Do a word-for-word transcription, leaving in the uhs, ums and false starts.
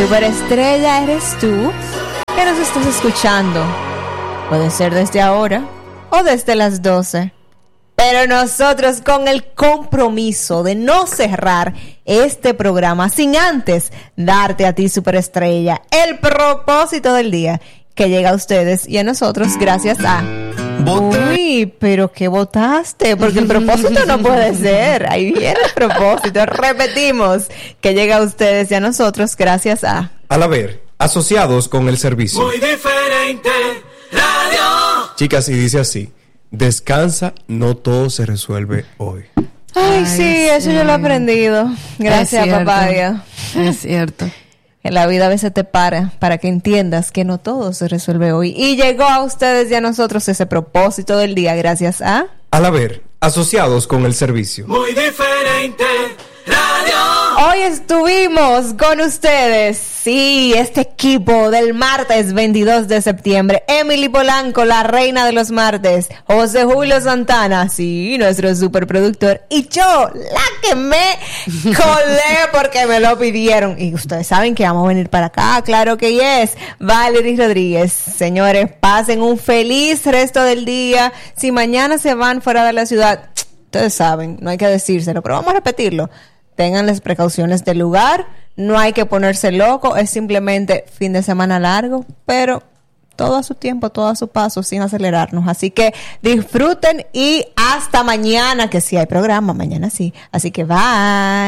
superestrella eres tú que nos estás escuchando. Puede ser desde ahora o desde las doce. Pero nosotros con el compromiso de no cerrar este programa sin antes darte a ti, superestrella, el propósito del día que llega a ustedes y a nosotros gracias a... Uy, pero ¿qué votaste? Porque el propósito no puede ser. Ahí viene el propósito. Repetimos, que llega a ustedes y a nosotros gracias a... Al haber, asociados con el servicio. Muy diferente, radio. Chicas, y dice así: descansa, no todo se resuelve hoy. Ay, Ay sí, eso sí. yo lo he aprendido. Gracias, Es cierto. papá Dios. Es cierto. En la vida a veces te para para que entiendas que no todo se resuelve hoy. Y llegó a ustedes y a nosotros ese propósito del día gracias a... Al haber, asociados con el servicio. Muy diferente, radio. Hoy estuvimos con ustedes, sí, este equipo del martes veintidós de septiembre. Emily Polanco, la reina de los martes. José Julio Santana, sí, nuestro superproductor. Y yo, la que me colé porque me lo pidieron. Y ustedes saben que vamos a venir para acá, claro que yes. Valerie Rodríguez. Señores, pasen un feliz resto del día. Si mañana se van fuera de la ciudad, ustedes saben, no hay que decírselo, pero vamos a repetirlo. Tengan las precauciones del lugar, no hay que ponerse loco, es simplemente fin de semana largo, pero todo a su tiempo, todo a su paso, sin acelerarnos. Así que disfruten y hasta mañana, que sí hay programa, mañana sí. Así que bye.